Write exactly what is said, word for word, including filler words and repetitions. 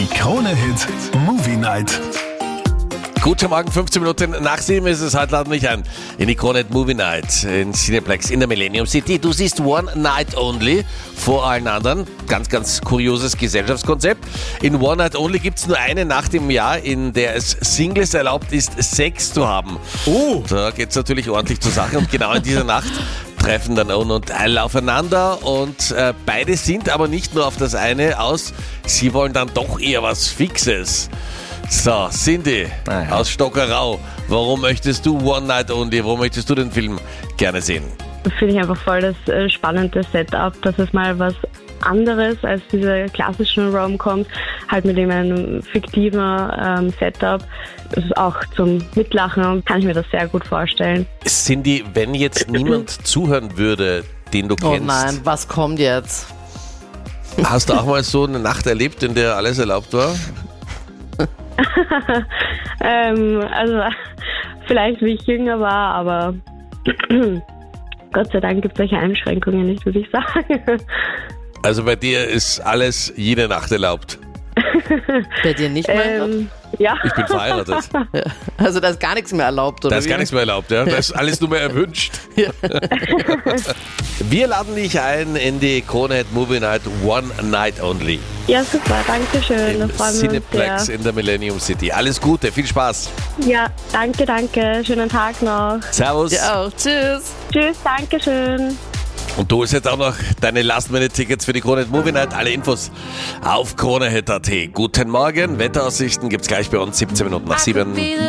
Die Krone-Hit Movie Night. Guten Morgen, fünfzehn Minuten nach sieben ist es. Heute laden mich ein in die Krone-Hit Movie Night in Cineplex in der Millennium City. Du siehst One Night Only vor allen anderen. Ganz, ganz kurioses Gesellschaftskonzept. In One Night Only gibt es nur eine Nacht im Jahr, in der es Singles erlaubt ist, Sex zu haben. Oh. Da geht es natürlich ordentlich zur Sache und genau in dieser Nacht treffen dann On und Al aufeinander und äh, beide sind aber nicht nur auf das eine aus, sie wollen dann doch eher was Fixes. So, Cindy Ah, ja. aus Stockerau, warum möchtest du One Night Only, warum möchtest du den Film gerne sehen? Das finde ich einfach voll das äh, spannende Setup, dass es mal was anderes als diese klassischen Rom-Coms, halt mit einem fiktiven ähm, Setup. Das ist auch zum Mitlachen, kann ich mir das sehr gut vorstellen. Cindy, wenn jetzt niemand zuhören würde, den du Oh kennst, nein, was kommt jetzt? hast du auch mal so eine Nacht erlebt, in der alles erlaubt war? ähm, also vielleicht wie ich jünger war, aber Gott sei Dank gibt es solche Einschränkungen nicht, würde ich sagen. Also bei dir ist alles jede Nacht erlaubt. Bei dir nicht mal? ähm, ja. Ich bin verheiratet. Also da ist gar nichts mehr erlaubt, oder Da ist wie? gar nichts mehr erlaubt, ja? Da ist alles nur mehr erwünscht. Wir laden dich ein in die Krone-Hit Movie Night One Night Only Ja, super, danke schön. Da im freuen wir uns Cineplex sehr. in der Millennium City. Alles Gute, viel Spaß. Ja, danke, danke. Schönen Tag noch. Servus. Ja auch, tschüss. Tschüss, danke schön. Und du hast jetzt auch noch deine Last-Minute-Tickets für die Krone-Hit Movie Night. Alle Infos auf kronehit punkt at. Guten Morgen, Wetteraussichten gibt's gleich bei uns, siebzehn Minuten nach sieben.